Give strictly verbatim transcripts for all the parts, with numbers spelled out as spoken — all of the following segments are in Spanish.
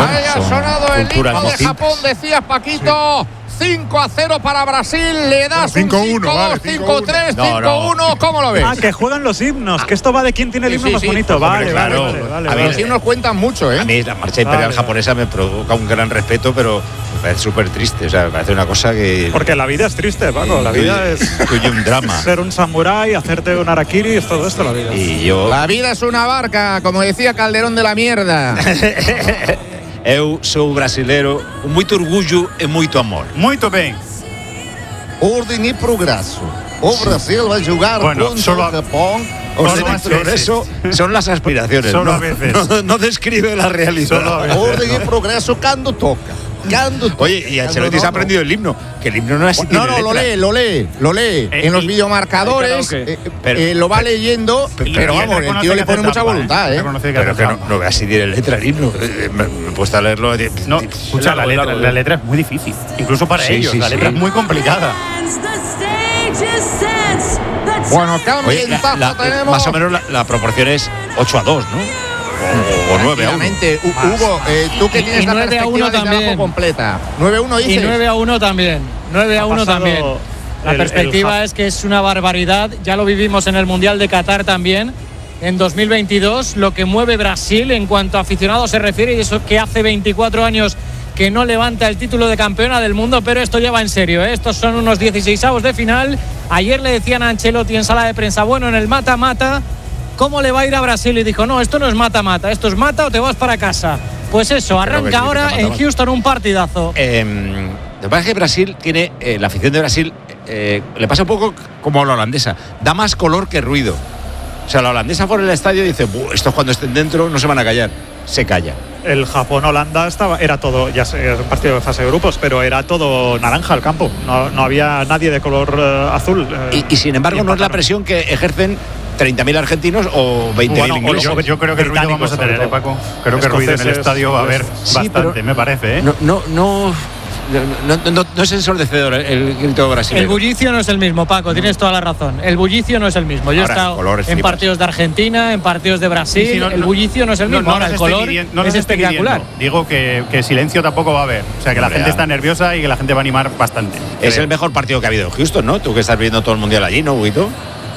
Ahí ha sonado el himno de Japón, decías, Paquito. Sí. cinco a cero para Brasil, le das cinco un cinco dos, cinco tres, cinco uno, ¿cómo lo ves? Ah, que juegan los himnos, que esto va de quién tiene el sí, himno sí, más sí. bonito. Vale, claro. vale, vale, vale. A mí vale. Los himnos cuentan mucho, ¿eh? A mí la marcha imperial vale, japonesa me provoca un gran respeto, pero me parece súper triste. O sea, me parece una cosa que. Porque la vida es triste, Paco. La vida es. Incluye un drama. Ser un samurái, hacerte un harakiri, es todo esto la vida. Y yo. La vida es una barca, como decía Calderón de la mierda. Eu sou brasileiro, muito orgulho e muito amor. Muito bem. Orden y progreso. O Brasil va a jugar bueno, contra solo, el Japón. Por eso son las aspiraciones. Solo no, a veces. No, no describe la realidad. Solo a veces, Orden no. y progreso cuando toca. Cuando toca. Oye, y Ancelotti no, se ha no. aprendido el himno. Que el himno no es así. No, no, lo lee, lo lee, lo lee. Eh, en los y- videomarcadores Ay, eh, pero- eh, lo va pero- leyendo, pero- pero Y él vamos, el reconoce tío que le hace pone mucha trampa, voluntad, ¿eh? Reconoce que Pero hace que no, trampa. no veas si tiene letra el himno. Eh, Me, me he puesto a leerlo. No, escucha, la letra, la letra es muy difícil. Incluso para Sí, ellos, sí, la sí. letra es muy complicada. Bueno, ¿qué Oye, la- ambientazo la- tenemos? más o menos la, la proporción es ocho a dos, ¿no? O, o nueve a uno. Tranquilamente. Hu- Hugo, eh, tú que Y- tienes y la nueve a perspectiva uno desde abajo también. completa. nueve a uno dices. Y nueve a uno también. nueve a Ha uno pasado también. La el- perspectiva el- es que es una barbaridad. Ya lo vivimos en el Mundial de Qatar también. En dos mil veintidós, lo que mueve Brasil en cuanto a aficionados se refiere, y eso que hace veinticuatro años que no levanta el título de campeona del mundo, pero esto ya va en serio, ¿eh? Estos son unos dieciseisavos de final. Ayer le decían a Ancelotti en sala de prensa, bueno, en el mata-mata, ¿cómo le va a ir a Brasil? Y dijo, no, esto no es mata-mata, esto es mata o te vas para casa. Pues eso, Pero arranca que- ahora que en mata-mata. Houston un partidazo. Eh, lo que pasa es que Brasil tiene, eh, la afición de Brasil eh, le pasa un poco como a la holandesa, da más color que ruido. O sea, la holandesa por el estadio dice, estos cuando estén dentro no se van a callar, se calla. El Japón-Holanda estaba, era todo, ya sé, es un partido de fase de grupos, pero era todo naranja el campo. No, no había nadie de color eh, azul. eh, Y, y sin embargo, no es la empataron. presión que ejercen treinta mil argentinos o veinte mil Bueno, ingleses. Yo, yo creo que ruido británicos, vamos a tener, sobre ¿eh, Paco? todo. Creo que ruido en el Escoceses, estadio va a haber Sí, bastante, pero- me parece, ¿eh? No, no, no, no, no, no, no es ensordecedor el, el grito brasileño. El bullicio no es el mismo, Paco, tienes toda la razón. El bullicio no es el mismo. Yo Ahora, he estado colores en flipas. partidos de Argentina, en partidos de Brasil. Sí, sí, no, el no, bullicio no es el mismo. Ahora, los el estoy color midiendo, no es los estoy espectacular. midiendo. Digo que, que silencio tampoco va a haber. O sea, que la Hombre, gente ya. está nerviosa y que la gente va a animar bastante. Es Creo. el mejor partido que ha habido en Houston, ¿no? Tú que estás viendo todo el mundial allí, ¿no, Huguito?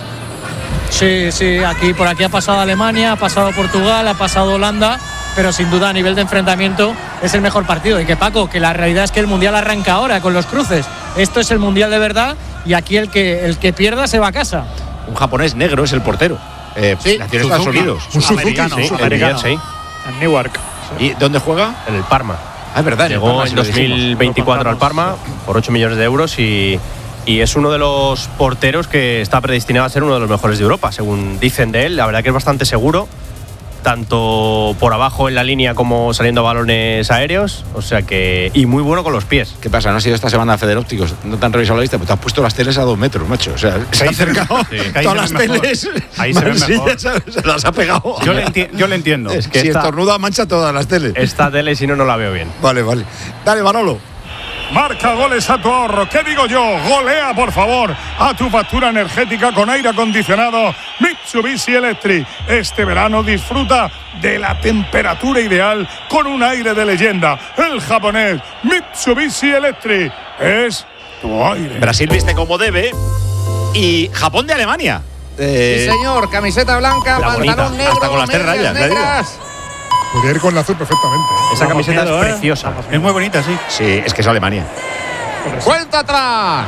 Sí, sí, aquí por aquí ha pasado Alemania, ha pasado Portugal, ha pasado Holanda, pero sin duda a nivel de enfrentamiento es el mejor partido. Y que Paco, que la realidad es que el Mundial arranca ahora con los cruces. Esto es el Mundial de verdad y aquí el que, el que pierda se va a casa. Un japonés negro es el portero. Eh, Sí, nació en Estados Suzuki. Unidos. Un Suzuki, americano, sí, un el americano. sí. En Newark. ¿Y dónde juega? En el Parma. Ah, es verdad. Llegó Parma, en sí lo dijimos. dos mil veinticuatro al Parma por ocho millones de euros y, y es uno de los porteros que está predestinado a ser uno de los mejores de Europa, según dicen de él. La verdad que es bastante seguro, tanto por abajo en la línea como saliendo a balones aéreos, o sea que y muy bueno con los pies. ¿Qué pasa? ¿No ha sido esta semana a Federópticos? ¿No te han revisado la lista? Pues te has puesto las teles a dos metros, macho. O sea, se ha acercado sí, que ahí todas se las ven mejor. teles. Ahí se ven mansillas, mejor. ¿sabes? Se las ha pegado. Yo le, enti- yo le entiendo. Es que si esta, estornuda, mancha todas las teles. esta tele si no, no la veo bien. Vale, vale. Dale, Manolo. Marca goles a tu ahorro. ¿Qué digo yo? Golea, por favor, a tu factura energética con aire acondicionado Mitsubishi Electric. Este verano disfruta de la temperatura ideal con un aire de leyenda. El japonés Mitsubishi Electric es tu aire. Brasil viste como debe y Japón de Alemania. Eh, Sí, señor, camiseta blanca, la bonita, pantalón negro, hasta con las tres medias rayas, ya digo. negras. Podría ir con la azul perfectamente. ¿eh? Esa camiseta miedo, es ¿eh? preciosa. Es muy bonita, sí. sí, es que es Alemania. Cuenta atrás.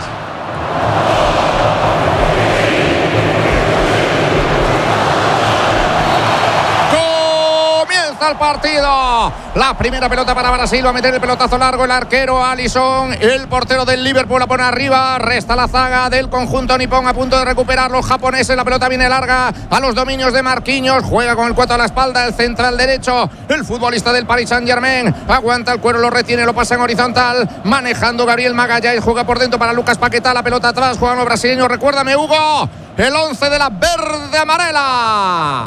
Comienza el partido. La primera pelota para Brasil. Va a meter el pelotazo largo el arquero Alisson. El portero del Liverpool la pone arriba. Resta la zaga del conjunto nipón a punto de recuperar los japoneses. La pelota viene larga a los dominios de Marquinhos. Juega con el cuatro a la espalda. El central derecho. El futbolista del Paris Saint-Germain. Aguanta el cuero, lo retiene, lo pasa en horizontal. Manejando Gabriel Magalhães. Juega por dentro para Lucas Paquetá. La pelota atrás. Juegan los brasileños. Recuérdame, Hugo. El once de la verde amarela.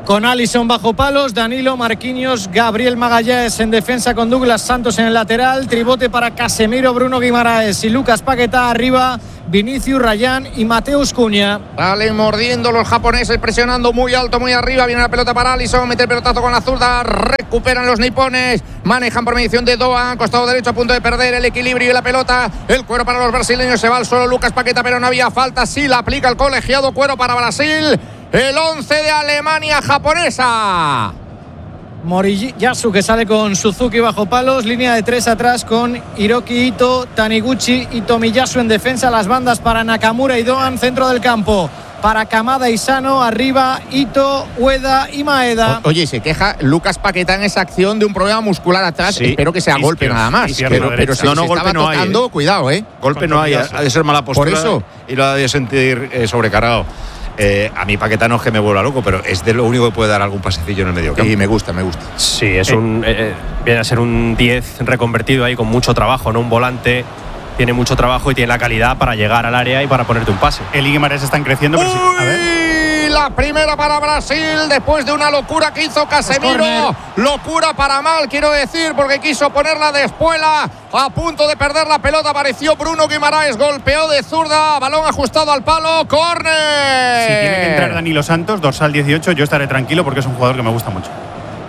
Con Alisson bajo palos, Danilo, Marquinhos, Gabriel Magallanes en defensa con Douglas Santos en el lateral, tribote para Casemiro, Bruno Guimaraes y Lucas Paquetá arriba, Vinicius, Rayán y Mateus Cunha. Salen mordiendo los japoneses, presionando muy alto, muy arriba. Viene la pelota para Alisson, mete el pelotazo con la zurda, recuperan los nipones, manejan por mediación de Doan, costado derecho a punto de perder el equilibrio y la pelota. El cuero para los brasileños, se va al suelo Lucas Paquetá, pero no había falta, sí la aplica el colegiado. Cuero para Brasil. El once de Alemania japonesa. Moriyasu que sale con Suzuki bajo palos, línea de tres atrás con Hiroki Ito, Taniguchi y Tomiyasu en defensa, las bandas para Nakamura y Doan, centro del campo para Kamada y Sano, arriba Ito, Ueda y Maeda. O, oye, se queja Lucas Paquetá en esa acción de un problema muscular atrás. Sí. Espero que sea Izquierdo, golpe nada más. Pero, pero si no, no, se golpe estaba no hay, tocando, eh. cuidado, ¿eh? Golpe no hay, ha de ser mala postura. Por eso. Y lo ha de sentir eh, sobrecargado. Eh, a mí Paquetá no es que me vuelva loco, pero es de lo único que puede dar algún pasecillo en el medio campo. Y me gusta, me gusta. Sí, es Eh. un eh, viene a ser un diez reconvertido ahí con mucho trabajo, no un volante. Tiene mucho trabajo y tiene la calidad para llegar al área y para ponerte un pase. El y Guimaraes están creciendo, pero sí. A ver. La primera para Brasil después de una locura que hizo Casemiro. Locura para mal, quiero decir, porque quiso ponerla de espuela. A punto de perder la pelota apareció Bruno Guimaraes, golpeó de zurda, balón ajustado al palo, córner. Si tiene que entrar Danilo Santos, dorsal dieciocho, yo estaré tranquilo porque es un jugador que me gusta mucho.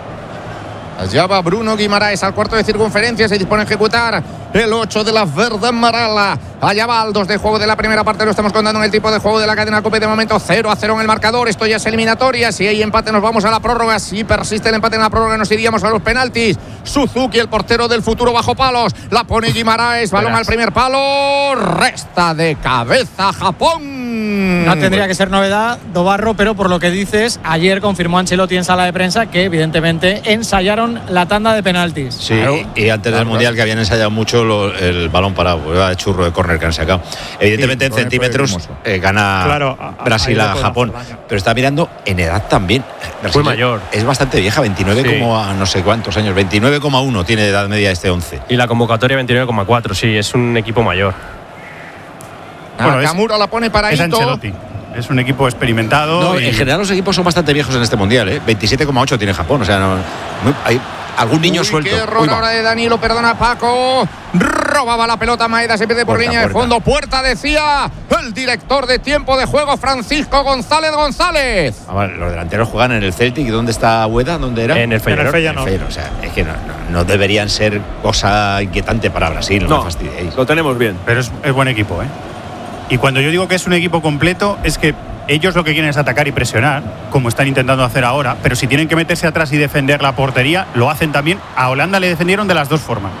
Allá va Bruno Guimaraes al cuarto de circunferencia, se dispone a ejecutar el ocho de la Verde Marala. Allá va al dos de juego de la primera parte, lo estamos contando en el tipo de juego de la cadena COPE. De momento cero a cero en el marcador, esto ya es eliminatoria. Si hay empate nos vamos a la prórroga, si persiste el empate en la prórroga nos iríamos a los penaltis. Suzuki, el portero del futuro bajo palos, la pone Guimaraes, balón al primer palo, resta de cabeza Japón. No tendría que ser novedad, Dobarro, pero por lo que dices, ayer confirmó Ancelotti en sala de prensa que evidentemente ensayaron la tanda de penaltis. Sí, Claro. y, y antes del Mundial que habían ensayado mucho lo, el balón parado, el churro de córner que han sacado. Evidentemente Sí, en fue centímetros hermoso. eh, gana Claro, a- Brasil ahí a le Japón, podemos hacer daño. pero está mirando en edad también. Brasil mayor. Es bastante vieja, veintinueve, Sí. como a no sé cuántos años, veintinueve coma uno tiene de edad media este once. Y la convocatoria veintinueve coma cuatro, sí, es un equipo mayor. Bueno, es- Nakamura la pone para Es Ito. Ancelotti. Es un equipo experimentado. No, y- en general los equipos son bastante viejos en este Mundial, ¿eh? veintisiete coma ocho tiene Japón, o sea, no, no- hay algún niño Uy, suelto. qué error Uy, va. ahora de Danilo, perdona Paco. Robaba la pelota Maeda, se pierde por Puerta, línea de puerta. fondo. Puerta, decía el director de tiempo de juego, Francisco González González. Ah, vale, los delanteros juegan en el Celtic. ¿Y dónde está Ueda? ¿Dónde era? En el Feyenoord. En el Feyenoord. En el Feyenoord, o sea, es que no, no- no deberían ser cosa inquietante para Brasil, no, me fastidiéis. lo tenemos bien. Pero es, es buen equipo, ¿eh? Y cuando yo digo que es un equipo completo, es que ellos lo que quieren es atacar y presionar, como están intentando hacer ahora, pero si tienen que meterse atrás y defender la portería, lo hacen también. A Holanda le defendieron de las dos formas.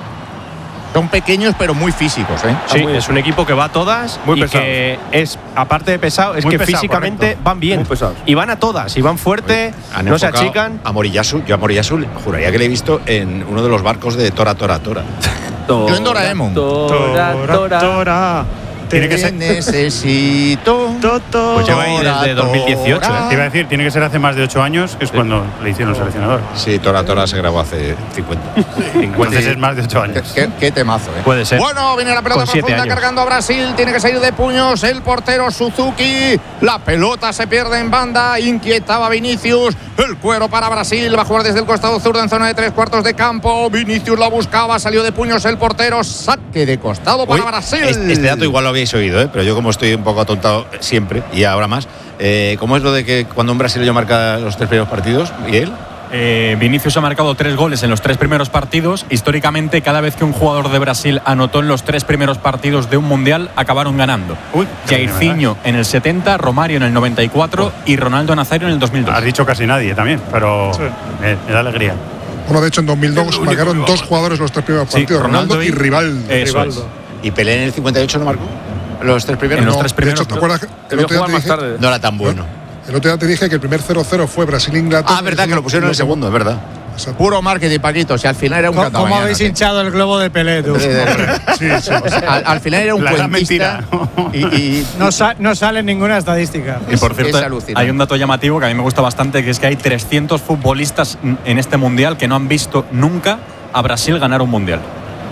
Son pequeños pero muy físicos, ¿eh? Sí, es un equipo que va a todas Muy y pesado. que es, aparte de pesado, es Muy que pesado, físicamente correcto. van bien. Muy pesados. Y van a todas, y van fuerte, Han no se enfocado achican. A Moriyasu, yo a Moriyasu juraría que le he visto en uno de los barcos de Tora Tora Tora. Yo en Doraemon. Tora, tora. Tora. Tiene que Te ser. necesito. Toto. Pues lleva ahí desde dos mil dieciocho, ¿eh? Te iba a decir, tiene que ser hace más de ocho años, que es cuando le hicieron seleccionador. Sí, Tora Tora se grabó hace cincuenta. Entonces es más de ocho Qué, años. qué- qué temazo, ¿eh? Puede ser. Bueno, viene la pelota Con siete profunda años. cargando a Brasil. Tiene que salir de puños el portero Suzuki. La pelota se pierde en banda. Inquietaba Vinicius. El cuero para Brasil. Va a jugar desde el costado zurdo en zona de tres cuartos de campo. Vinicius la buscaba. Salió de puños el portero. Saque de costado para Uy, Brasil. Este, este dato igual lo habéis oído, ¿eh? Pero yo como estoy un poco atontado siempre y ahora más, eh, ¿cómo es lo de que cuando un brasileño marca los tres primeros partidos, Miguel? Eh, Vinicius ha marcado tres goles en los tres primeros partidos. Históricamente, cada vez que un jugador de Brasil anotó en los tres primeros partidos de un mundial, acabaron ganando. Uy, Jairzinho en el setenta, Romario en el noventa y cuatro y Ronaldo Nazario en el dos mil dos. Has dicho casi nadie también, pero me, me da alegría. Bueno, de hecho en dos mil dos marcaron dos jugadores los tres primeros Sí, partidos, Ronaldo, Ronaldo y y- Rivaldo. Eso Rivaldo. ¿Y Pelé en el cincuenta y ocho no marcó? ¿Los tres primeros? En los No. tres De primeros. hecho, ¿te acuerdas? que El otro, día te dije, No era tan bueno. el otro día te dije que el primer cero cero fue Brasil-Inglaterra. Ah, verdad, que lo pusieron en el segundo, es verdad. Puro marketing, Paquito. Si al final era un ¿Cómo, catamañano, cómo habéis tío. hinchado el globo de Pelé, tú? Sí, sí. O sea, al, al final era un La gran cuentista. mentira. Y, y No, sa- no sale ninguna estadística. Y por es cierto, alucinante. hay un dato llamativo que a mí me gusta bastante, que es que hay trescientos futbolistas en este mundial que no han visto nunca a Brasil ganar un mundial.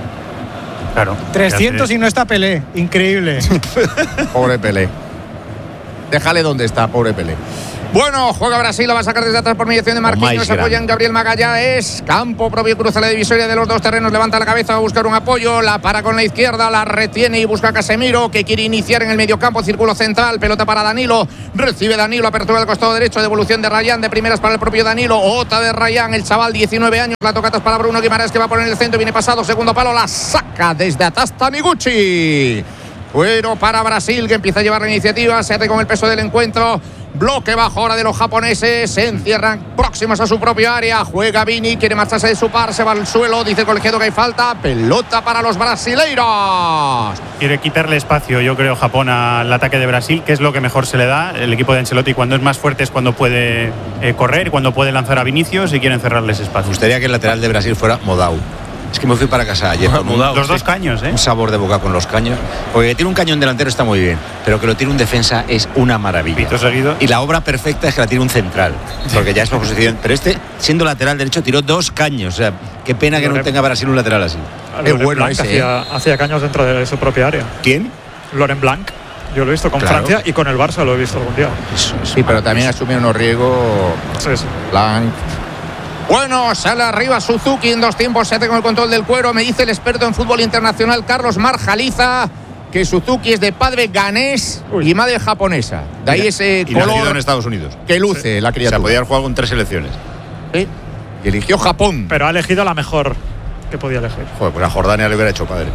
Claro. trescientos y no está Pelé. Increíble. Pobre Pelé. Déjale donde está, pobre Pelé. Bueno, juega Brasil, la va a sacar desde atrás por mediación de Marquinhos, se apoya en Gabriel Magallanes, campo propio, cruza la divisoria de los dos terrenos, levanta la cabeza, va a buscar un apoyo, la para con la izquierda, la retiene y busca a Casemiro, que quiere iniciar en el mediocampo, círculo central, pelota para Danilo, recibe Danilo, apertura del costado derecho, devolución de Rayán, de primeras para el propio Danilo, otra de Rayán, el chaval, diecinueve años, la tocatas para Bruno Guimaraes, que va a poner el centro, viene pasado, segundo palo, la saca desde atrás Taniguchi. Fuero para Brasil, que empieza a llevar la iniciativa, se hace con el peso del encuentro. Bloque bajo ahora de los japoneses, se encierran próximos a su propia área, juega Vini, quiere marcharse de su par, se va al suelo, dice el colegiado que hay falta, pelota para los brasileiros. Quiere quitarle espacio, yo creo, Japón al ataque de Brasil, que es lo que mejor se le da. El equipo de Ancelotti cuando es más fuerte es cuando puede eh, correr, cuando puede lanzar a Vinicius y quieren cerrarles espacio. Me gustaría que el lateral de Brasil fuera Modau. Es que me fui para casa ayer con un, los dos caños, ¿eh? un sabor de boca con los caños. Porque que tiene un cañón delantero está muy bien, pero que lo tiene un defensa es una maravilla. Pito seguido. Y la obra perfecta es que la tiene un central, porque ya es la posición. Pero este, siendo lateral derecho, tiró dos caños. O sea, qué pena que no tenga Brasil un lateral así. Es bueno ese, hacía, ¿eh? hacía caños dentro de su propia área. ¿Quién? Laurent Blanc. Yo lo he visto con Claro. Francia y con el Barça lo he visto algún día. Eso, eso. Sí, pero también asume unos riesgos. Sí, sí. Blanc. Bueno, sale arriba Suzuki en dos tiempos, se hace con el control del cuero. Me dice el experto en fútbol internacional Carlos Marjaliza que Suzuki es de padre ganés y madre japonesa. De ahí ese Y nacido color en Estados Unidos. que luce la O sea, criatura. podía haber jugado con tres selecciones. Sí. Y eligió Japón. Pero ha elegido la mejor que podía elegir. Joder, pues a Jordania le hubiera hecho padre.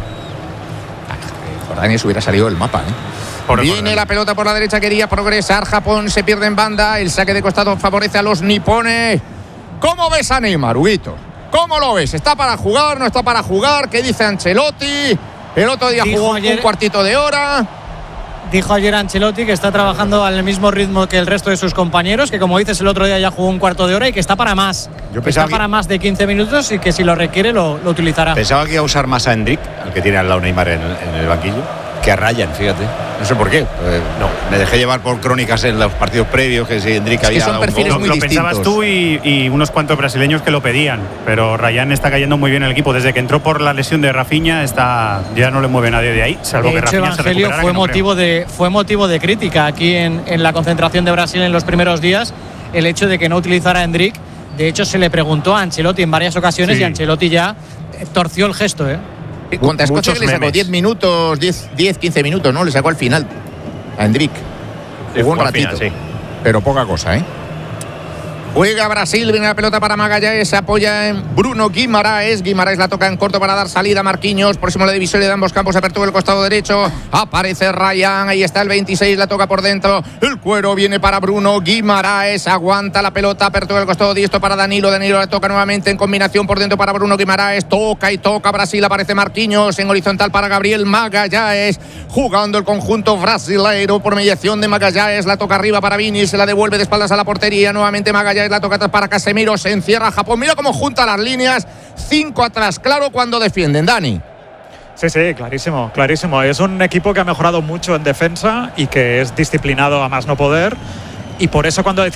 Jordania se hubiera salido del mapa, ¿eh? Por Viene Jordania. la pelota por la derecha, quería progresar Japón, se pierde en banda, el saque de costado favorece a los nipones. ¿Cómo ves a Neymar, Huguito? ¿Cómo lo ves? ¿Está para jugar? ¿No está para jugar? ¿Qué dice Ancelotti? El otro día Dijo jugó ayer- un cuartito de hora. Dijo ayer Ancelotti que está trabajando al mismo ritmo que el resto de sus compañeros, que como dices el otro día ya jugó un cuarto de hora y que está para más. Yo Que pensaba está que- para más de quince minutos y que si lo requiere lo, lo utilizará. Pensaba que iba a usar más a Endrick, al que tiene al lado Neymar en, en el banquillo, que a Ryan, fíjate. No sé por qué. Eh, no, me dejé llevar por crónicas en los partidos previos que si Endrick que había son dado un perfiles gol. muy Lo distintos. pensabas tú y, y unos cuantos brasileños que lo pedían, pero Ryan está cayendo muy bien en el equipo. Desde que entró por la lesión de Rafinha, está, ya no le mueve nadie de ahí, salvo De que hecho, Rafinha se Evangelio recuperara, fue que no creo. motivo, de, fue motivo de crítica aquí en, en la concentración de Brasil en los primeros días, el hecho de que no utilizara a Endrick. De hecho, se le preguntó a Ancelotti en varias ocasiones Sí. y Ancelotti ya eh, torció el gesto, ¿eh? Contra Escocia Muchos que le sacó memes. diez minutos, diez, diez, quince minutos, ¿no? Le sacó al final a Endrick. Jugó un Jugó al ratito. final, sí. Pero poca cosa, ¿eh? Juega Brasil, viene la pelota para Magallanes, se apoya en Bruno Guimaraes. Guimaraes la toca en corto para dar salida a Marquinhos. Próximo a la divisoria de ambos campos, apertura del costado derecho. Aparece Ryan, ahí está el veintiséis, la toca por dentro. El cuero viene para Bruno Guimaraes, aguanta la pelota, apertura del costado diestro para Danilo. Danilo la toca nuevamente en combinación por dentro para Bruno Guimaraes. Toca y toca Brasil, aparece Marquinhos en horizontal para Gabriel Magallanes. Jugando el conjunto brasileiro por mediación de Magallanes, la toca arriba para Vini, se la devuelve de espaldas a la portería. Nuevamente Magallanes la toca atrás para Casemiro, se encierra Japón. Mira cómo junta las líneas, cinco atrás, claro cuando defienden, Dani. Sí, sí, clarísimo, clarísimo. Es un equipo que ha mejorado mucho en defensa y que es disciplinado a más no poder. Y por eso cuando